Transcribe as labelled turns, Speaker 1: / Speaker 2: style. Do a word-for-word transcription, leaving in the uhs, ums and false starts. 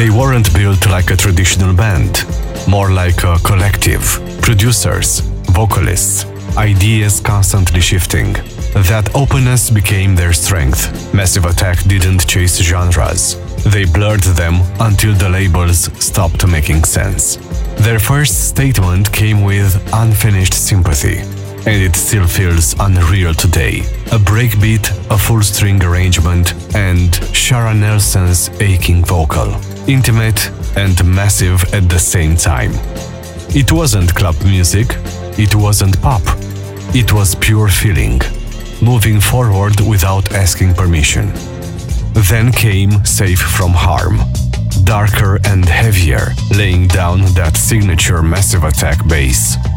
Speaker 1: They weren't built like a traditional band, more like a collective. Producers, vocalists, ideas constantly shifting. That openness became their strength. Massive Attack didn't chase genres. They blurred them until the labels stopped making sense. Their first statement came with Unfinished Sympathy, and it still feels unreal today. A breakbeat, a full-string arrangement, and Shara Nelson's aching vocal. Intimate and massive at the same time. It wasn't club music, it wasn't pop. It was pure feeling, moving forward without asking permission. Then came Safe from Harm, darker and heavier, laying down that signature Massive Attack bass.